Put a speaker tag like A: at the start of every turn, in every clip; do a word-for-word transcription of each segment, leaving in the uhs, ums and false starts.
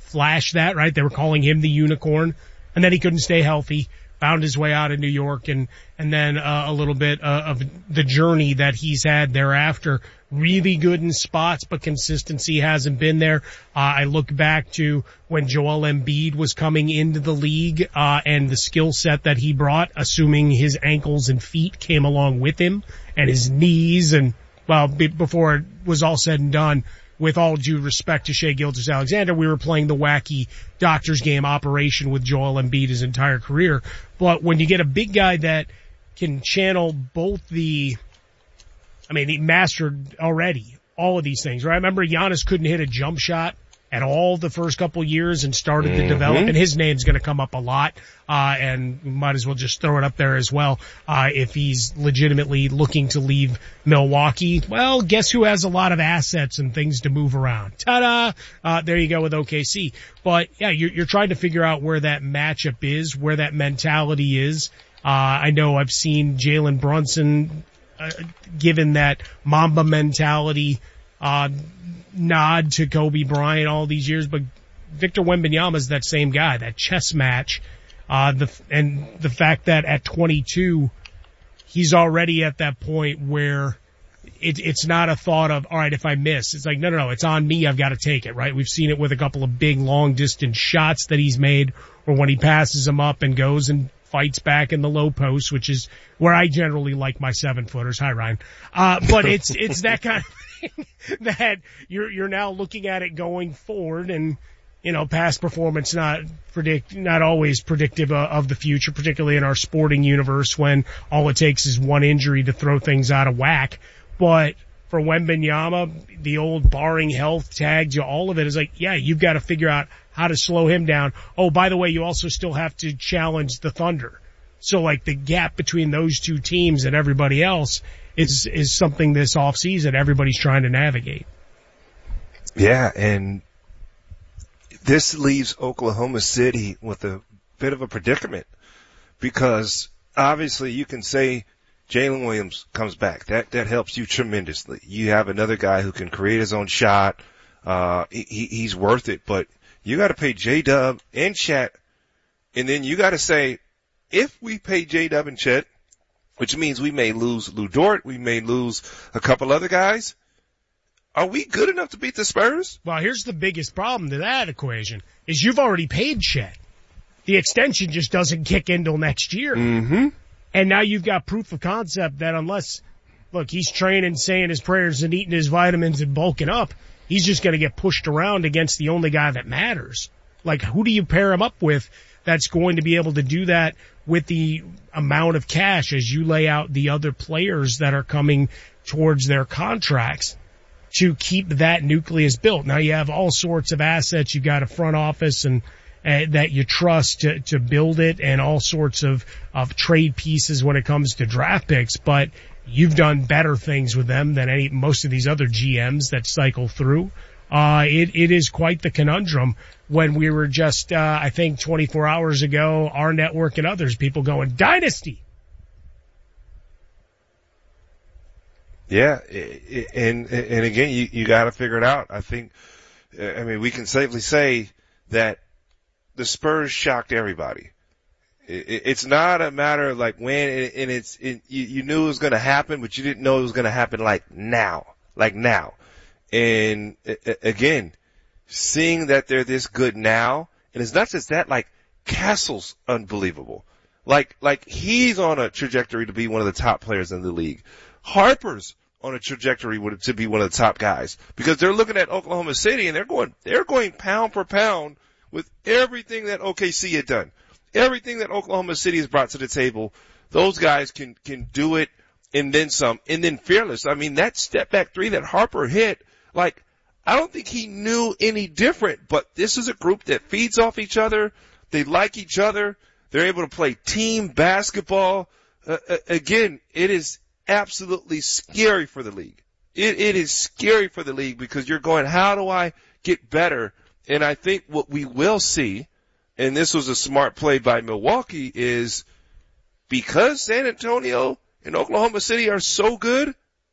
A: flash that, right? They were calling him the unicorn, and then he couldn't stay healthy, found his way out of New York, and, and then uh, a little bit uh, of the journey that he's had thereafter. Really good in spots, but consistency hasn't been there. Uh, I look back to when Joel Embiid was coming into the league, uh, and the skill set that he brought, assuming his ankles and feet came along with him, and his knees, and, well, b- before it was all said and done, with all due respect to Shai Gilgeous-Alexander, we were playing the wacky doctor's game operation with Joel Embiid his entire career. But when you get a big guy that can channel both the, I mean, he mastered already all of these things, right? I remember Giannis couldn't hit a jump shot at all the first couple years and started
B: mm-hmm.
A: to develop, and his name's going to come up a lot, uh, and we might as well just throw it up there as well. Uh, if he's legitimately looking to leave Milwaukee, well, guess who has a lot of assets and things to move around? Ta-da! Uh, there you go with O K C. But yeah, you're, you're trying to figure out where that matchup is, where that mentality is. Uh, I know I've seen Jalen Brunson, uh, given that Mamba mentality, uh, nod to Kobe Bryant all these years, but Victor Wembanyama is that same guy, that chess match, uh, the, and the fact that at twenty-two, he's already at that point where it, it's not a thought of, all right, if I miss, it's like, no, no, no, it's on me, I've got to take it, right? We've seen it with a couple of big long distance shots that he's made, or when he passes them up and goes and fights back in the low post, which is where I generally like my seven footers. Hi, Ryan. Uh, but it's, it's that kind of thing that you're, you're now looking at it going forward, and, you know, past performance not predict, not always predictive uh, of the future, particularly in our sporting universe when all it takes is one injury to throw things out of whack. But for Wembanyama, the old barring health tags, all of it is like, yeah, you've got to figure out how to slow him down. Oh, by the way, you also still have to challenge the Thunder. So like the gap between those two teams and everybody else is, is something this offseason everybody's trying to navigate.
B: Yeah, and this leaves Oklahoma City with a bit of a predicament, because obviously you can say Jalen Williams comes back. That, that helps you tremendously. You have another guy who can create his own shot. Uh, he, he's worth it, but you got to pay J-Dub and Chet, and then you got to say, if we pay J-Dub and Chet, which means we may lose Lou Dort, we may lose a couple other guys, are we good enough to beat the Spurs?
A: Well, here's the biggest problem to that equation, is you've already paid Chet. The extension just doesn't kick in till next year.
B: Mm-hmm.
A: And now you've got proof of concept that unless, look, he's training, saying his prayers and eating his vitamins and bulking up, he's just going to get pushed around against the only guy that matters. Like, who do you pair him up with that's going to be able to do that with the amount of cash as you lay out the other players that are coming towards their contracts to keep that nucleus built? Now you have all sorts of assets. You've got a front office and uh, that you trust to, to build it, and all sorts of, of trade pieces when it comes to draft picks, but you've done better things with them than any, most of these other G Ms that cycle through. Uh, it, it is quite the conundrum when we were just, uh, I think twenty-four hours ago, our network and others, people going, Dynasty.
B: Yeah. And, and again, you, you got to figure it out. I think, I mean, we can safely say that the Spurs shocked everybody. It's not a matter of like when, and it's, it, you, you knew it was going to happen, but you didn't know it was going to happen like now, like now. And again, seeing that they're this good now, and it's not just that, like Castle's unbelievable. Like, like he's on a trajectory to be one of the top players in the league. Harper's on a trajectory to be one of the top guys, because they're looking at Oklahoma City and they're going, they're going pound for pound with everything that O K C had done. Everything that Oklahoma City has brought to the table, those guys can, can do it and then some. And then Fearless. I mean, that step back three that Harper hit, like, I don't think he knew any different, but this is a group that feeds off each other. They like each other. They're able to play team basketball. Uh, again, it is absolutely scary for the league. It, it is scary for the league, because you're going, how do I get better? And I think what we will see, and this was a smart play by Milwaukee, is because San Antonio and Oklahoma City are so good,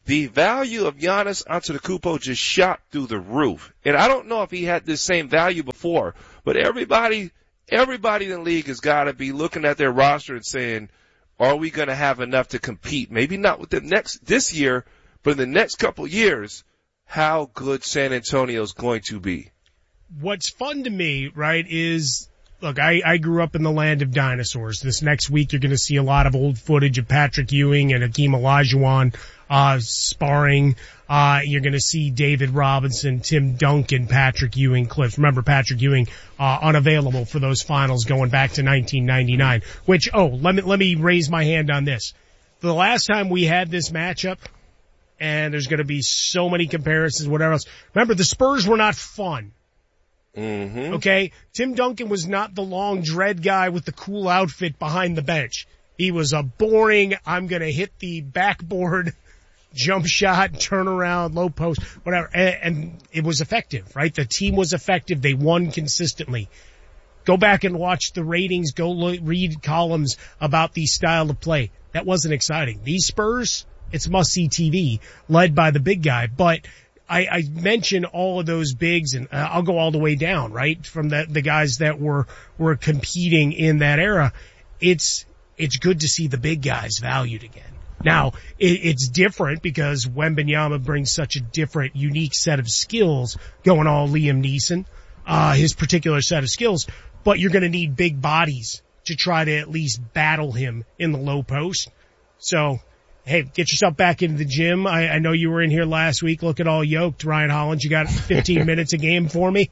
B: the value of Giannis Antetokounmpo just shot through the roof. And I don't know if he had this same value before, but everybody, everybody in the league has got to be looking at their roster and saying, are we going to have enough to compete? Maybe not with the next, this year, but in the next couple years, how good San Antonio's going to be.
A: What's fun to me, right, is, look, I, I grew up in the land of dinosaurs. This next week you're going to see a lot of old footage of Patrick Ewing and Hakeem Olajuwon uh sparring. Uh You're going to see David Robinson, Tim Duncan, Patrick Ewing clips. Remember, Patrick Ewing uh unavailable for those finals going back to nineteen ninety-nine, which, oh, let me let me raise my hand on this. The last time we had this matchup, and there's going to be so many comparisons, whatever else. Remember, the Spurs were not fun.
B: Mm-hmm.
A: Okay? Tim Duncan was not the long dread guy with the cool outfit behind the bench. He was a boring, I'm going to hit the backboard, jump shot, turn around, low post, whatever. And, and it was effective, right? The team was effective. They won consistently. Go back and watch the ratings. Go look, read columns about the style of play. That wasn't exciting. These Spurs, it's must-see T V, led by the big guy. But I, I mentioned all of those bigs, and uh, I'll go all the way down, right, from the, the guys that were, were competing in that era. It's, it's good to see the big guys valued again. Now, it, it's different because Wembanyama brings such a different, unique set of skills, going all Liam Neeson, uh, his particular set of skills, but you're going to need big bodies to try to at least battle him in the low post. So, hey, get yourself back into the gym. I, I know you were in here last week looking all yoked. Ryan Hollins, you got fifteen minutes a game for me?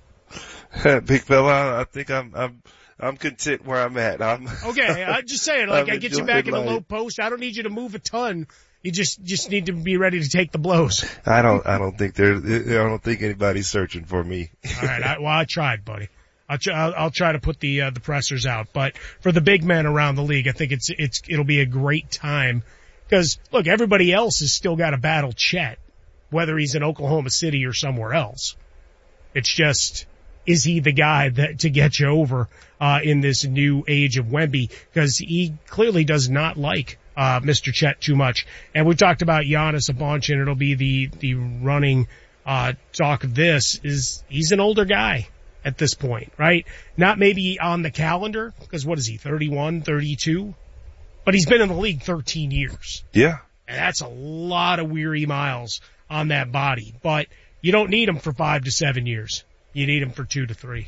B: Big fella, I think I'm, I'm, I'm content where I'm at. I'm
A: okay. I'm just saying, like, I get you back in the
B: life.
A: low post. I don't need you to move a ton. You just, just need to be ready to take the blows.
B: I don't, I don't think there, I don't think anybody's searching for me.
A: All right. I, well, I tried, buddy. I'll, try, I'll, I'll try to put the, uh, the pressers out, but for the big men around the league, I think it's, it's, it'll be a great time. Because, look, everybody else has still got to battle Chet, whether he's in Oklahoma City or somewhere else. It's just, is he the guy that to get you over uh in this new age of Wemby? Because he clearly does not like uh Mister Chet too much. And we talked about Giannis a bunch, and it'll be the the running uh talk of this, is he's an older guy at this point, right? Not maybe on the calendar, because what is he, thirty-one, thirty-two? But he's been in the league thirteen years.
B: Yeah.
A: And that's a lot of weary miles on that body. But you don't need him for five to seven years. You need him for two to three.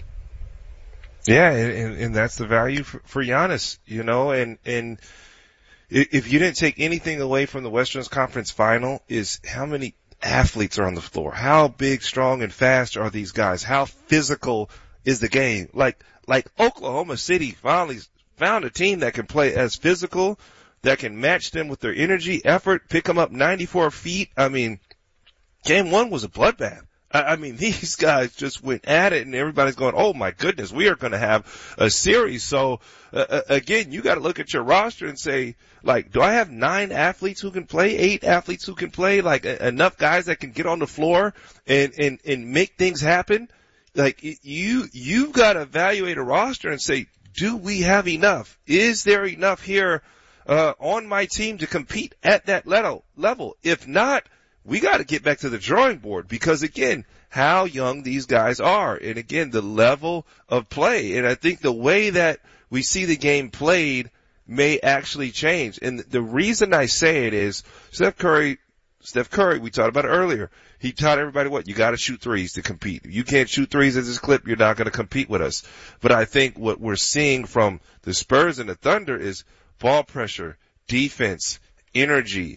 B: Yeah, and, and that's the value for, for Giannis, you know, and, and if you didn't take anything away from the Western Conference Final, is how many athletes are on the floor? How big, strong, and fast are these guys? How physical is the game? Like, like Oklahoma City finally found a team that can play as physical, that can match them with their energy, effort, pick them up ninety-four feet. I mean, game one was a bloodbath. I, I mean, these guys just went at it, and everybody's going, oh my goodness, we are going to have a series. So, uh, again, you got to look at your roster and say, like, do I have nine athletes who can play, eight athletes who can play, like uh, enough guys that can get on the floor and, and, and make things happen? Like, you, you've got to evaluate a roster and say, do we have enough? Is there enough here, uh, on my team to compete at that level, level? If not, we got to get back to the drawing board, because again, how young these guys are, and again, the level of play. And I think the way that we see the game played may actually change. And the reason I say it is Steph Curry, Steph Curry, we talked about it earlier. He taught everybody what? You got to shoot threes to compete. If you can't shoot threes at this clip, you're not going to compete with us. But I think what we're seeing from the Spurs and the Thunder is ball pressure, defense, energy,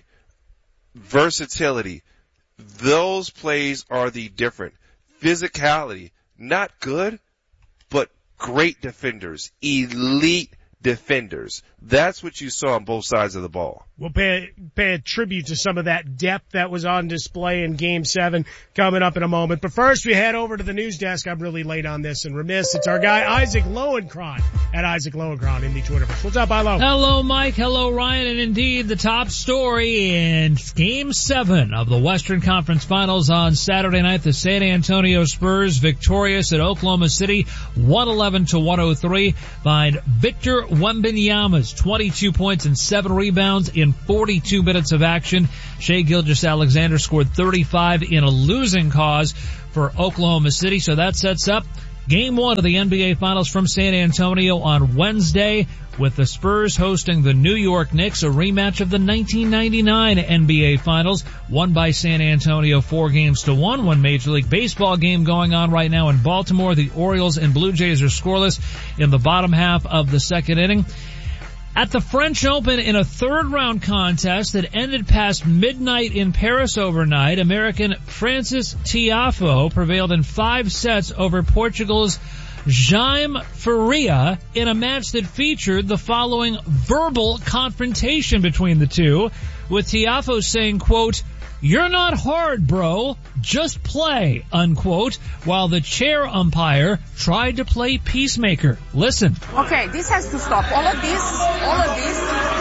B: versatility. Those plays are the different. Physicality, not good, but great defenders, elite defenders. That's what you saw on both sides of the ball.
A: We'll pay, pay a tribute to some of that depth that was on display in Game seven coming up in a moment. But first, we head over to the news desk. I'm really late on this and remiss. It's our guy, Isaac Lowenkron, at Isaac Lowenkron in the Twitterverse. What's up, Ilo?
C: Hello, Mike. Hello, Ryan. And indeed, the top story in Game seven of the Western Conference Finals on Saturday night, the San Antonio Spurs victorious at Oklahoma City, one eleven to one oh three, behind Victor Wembanyama's twenty-two points and seven rebounds in forty-two minutes of action. Shai Gilgeous-Alexander scored thirty-five in a losing cause for Oklahoma City. So that sets up Game one of the N B A Finals from San Antonio on Wednesday, with the Spurs hosting the New York Knicks, a rematch of the nineteen ninety-nine N B A Finals, won by San Antonio four games to one. One Major League Baseball game going on right now in Baltimore. The Orioles and Blue Jays are scoreless in the bottom half of the second inning. At the French Open, in a third-round contest that ended past midnight in Paris overnight, American Francis Tiafoe prevailed in five sets over Portugal's Jaime Faria in a match that featured the following verbal confrontation between the two, with Tiafoe saying, quote, "You're not hard, bro. Just play," unquote, while the chair umpire tried to play peacemaker. Listen.
D: Okay, this has to stop. All of this, all of this,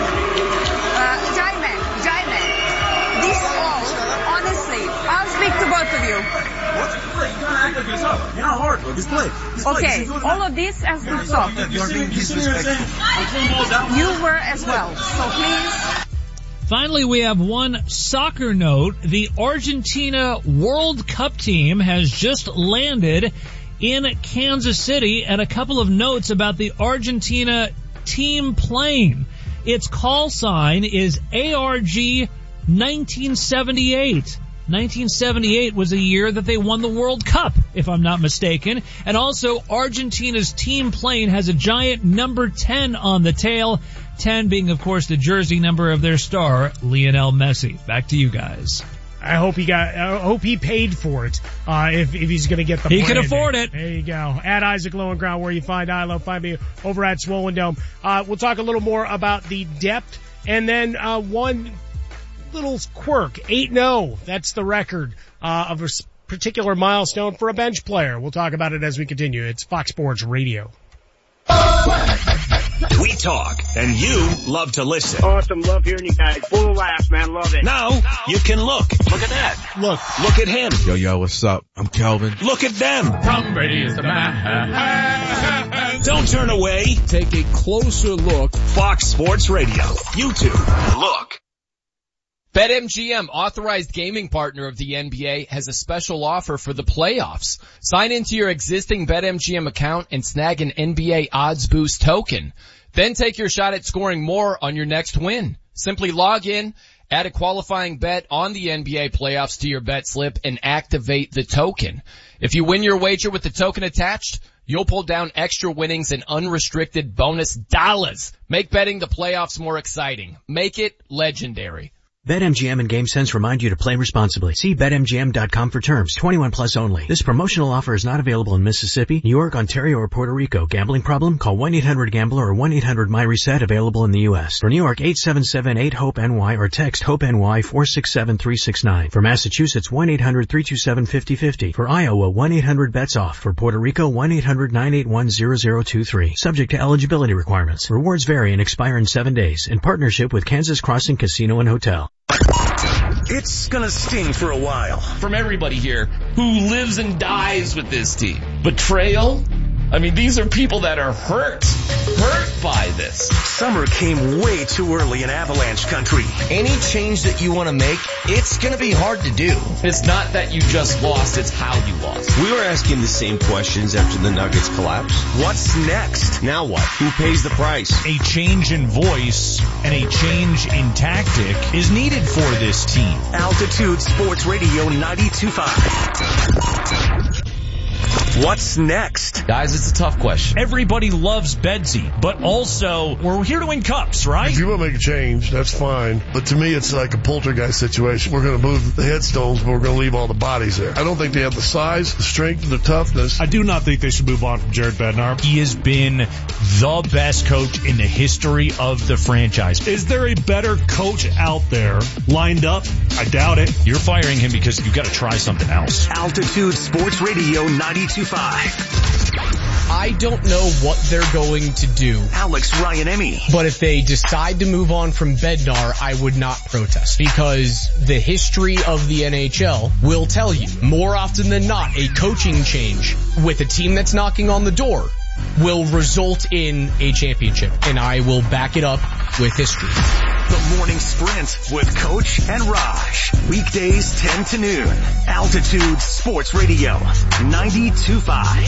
D: uh, Jaime, Jaime, this all, honestly, I'll speak to both of you.
E: You're not hard, bro. Just play. Just play.
D: Okay, all of this has to stop.
E: You're being disrespectful.
D: You were as well, so please.
C: Finally, we have one soccer note. The Argentina World Cup team has just landed in Kansas City, and a couple of notes about the Argentina team plane. Its call sign is A R G nineteen seventy-eight. nineteen seventy-eight was a year that they won the World Cup, if I'm not mistaken. And also, Argentina's team plane has a giant number ten on the tail. ten being, of course, the jersey number of their star, Lionel Messi. Back to you guys.
A: I hope he got, I hope he paid for it, uh, if, if he's gonna get the
C: He
A: plane.
C: can afford it.
A: There you go. At Isaac Lowenground, where you find I Love, find me over at Swollen Dome. Uh, we'll talk a little more about the depth, and then, uh, one little quirk. eight and oh. That's the record, uh, of a particular milestone for a bench player. We'll talk about it as we continue. It's Fox Sports Radio.
F: We talk, and you love to listen.
G: Awesome. Love hearing you guys. Full of laughs, man. Love it.
F: Now, you can look. Look at that. Look. Look at him.
H: Yo, yo, what's up? I'm Kelvin.
F: Look at them.
I: Tom Brady is the man.
F: Don't turn away.
H: Take a closer look.
F: Fox Sports Radio. YouTube. Look.
J: BetMGM, authorized gaming partner of the N B A, has a special offer for the playoffs. Sign into your existing BetMGM account and snag an N B A Odds Boost token. Then take your shot at scoring more on your next win. Simply log in, add a qualifying bet on the N B A playoffs to your bet slip, and activate the token. If you win your wager with the token attached, you'll pull down extra winnings and unrestricted bonus dollars. Make betting the playoffs more exciting. Make it legendary.
K: BetMGM and GameSense remind you to play responsibly. See Bet M G M dot com for terms. twenty-one plus only. This promotional offer is not available in Mississippi, New York, Ontario, or Puerto Rico. Gambling problem? Call one eight hundred gambler or one eight hundred my reset, available in the U S. For New York, eight seven seven eight hope N Y or text HOPE-NY four six seven three six nine. For Massachusetts, one eight hundred three two seven five zero five zero. For Iowa, one eight hundred bets off. For Puerto Rico, one eight hundred nine eight one zero zero two three. Subject to eligibility requirements. Rewards vary and expire in seven days. In partnership with Kansas Crossing Casino and Hotel.
F: It's gonna sting for a while. From everybody here who lives and dies with this team. Betrayal? I mean, these are people that are hurt. Hurt by this.
E: Summer came way too early in Avalanche country.
L: Any change that you want to make, it's going to be hard to do.
J: It's not that you just lost, it's how you lost.
L: We were asking the same questions after the Nuggets collapse.
E: What's next?
L: Now what? Who pays the price?
F: A change in voice and a change in tactic is needed for this team.
E: Altitude Sports Radio ninety-two point five. What's next?
J: Guys, it's a tough question.
F: Everybody loves Bedsy, but also we're here to win cups, right?
M: If you want to make a change, that's fine. But to me, it's like a poltergeist situation. We're going to move the headstones, but we're going to leave all the bodies there. I don't think they have the size, the strength, the toughness.
N: I do not think they should move on from Jared Bednar.
F: He has been the best coach in the history of the franchise.
N: Is there a better coach out there lined up? I doubt it.
F: You're firing him because you've got to try something else.
E: Altitude Sports Radio ninety-two point five.
O: I don't know what they're going to do.
E: Alex Ryan Emmy.
O: But if they decide to move on from Bednar, I would not protest, because the history of the N H L will tell you more often than not a coaching change with a team that's knocking on the door will result in a championship, and I will back it up with history.
E: The Morning Sprint with Coach and Raj. Weekdays ten to noon. Altitude Sports Radio. ninety-two point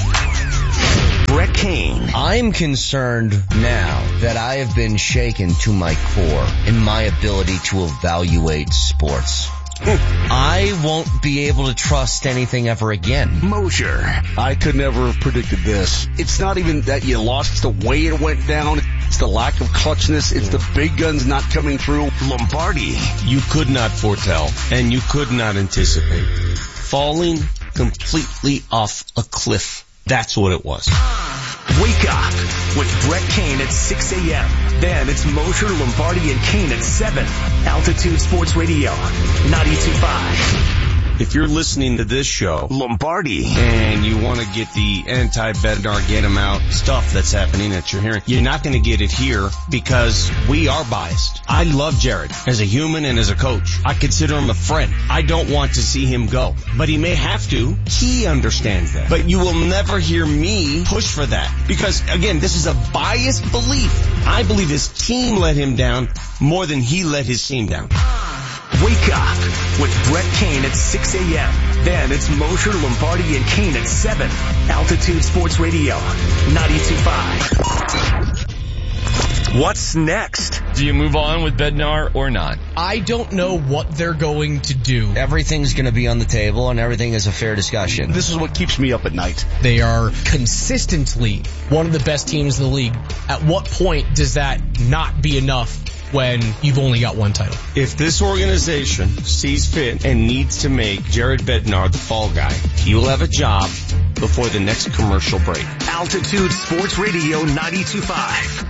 E: five. Brett Kane.
L: I'm concerned now that I have been shaken to my core in my ability to evaluate sports. I won't be able to trust anything ever again.
E: Mosier.
P: I could never have predicted this. It's not even that you lost, it's the way it went down. It's the lack of clutchness. It's the big guns not coming through.
E: Lombardi.
Q: You could not foretell, and you could not anticipate. Falling completely off a cliff. That's what it was.
E: Wake up with Brett Kane at six a.m. Then it's Mosher, Lombardi, and Kane at seven. Altitude Sports Radio, ninety-two point five.
Q: If you're listening to this show,
E: Lombardi,
Q: and you want to get the anti-Bednar, get him out stuff that's happening that you're hearing, you're not going to get it here because we are biased. I love Jared as a human and as a coach. I consider him a friend. I don't want to see him go, but he may have to. He understands that. But you will never hear me push for that because, again, this is a biased belief. I believe his team let him down more than he let his team down.
E: Wake up with Brett Kane at six a.m. Then it's Mosher, Lombardi, and Kane at seven. Altitude Sports Radio, ninety-two point five. What's next?
J: Do you move on with Bednar or not?
O: I don't know what they're going to do.
L: Everything's going to be on the table and everything is a fair discussion.
P: This is what keeps me up at night.
O: They are consistently one of the best teams in the league. At what point does that not be enough when you've only got one title?
Q: If this organization sees fit and needs to make Jared Bednar the fall guy, he will have a job before the next commercial break.
E: Altitude Sports Radio ninety-two point five.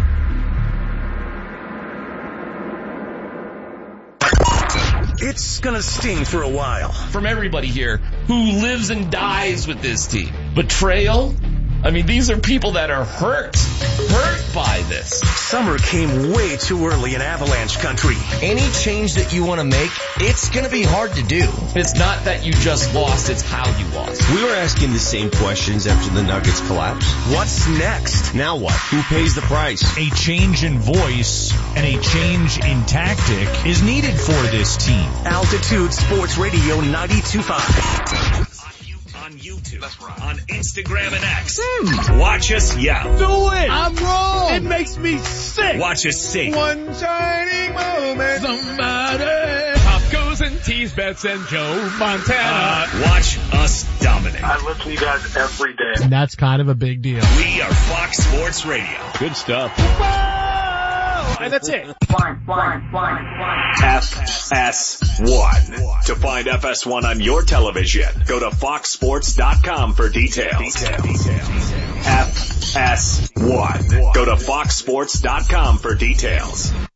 E: It's gonna sting for a while.
F: From everybody here who lives and dies with this team. Betrayal? I mean, these are people that are hurt, hurt by this.
E: Summer came way too early in Avalanche country.
L: Any change that you want to make, it's going to be hard to do.
F: It's not that you just lost, it's how you lost.
Q: We were asking the same questions after the Nuggets collapse.
E: What's next?
Q: Now what? Who pays the price?
R: A change in voice and a change in tactic is needed for this team.
E: Altitude Sports Radio ninety-two point five.
S: On YouTube, that's right. On Instagram and X. Mm. Watch us yell.
A: Do it! I'm wrong! It makes me sick!
S: Watch us sing.
A: One shining moment.
I: Somebody. Pop goes and tease bets and Joe Montana.
S: Uh, watch us dominate.
T: I listen to you guys every day.
A: And that's kind of a big deal.
S: We are Fox Sports Radio.
R: Good stuff.
A: And that's it.
D: Fine, fine, fine, fine.
S: F S one. To find F S one on your television, go to fox sports dot com for details. Details. F S one. Go to fox sports dot com for details.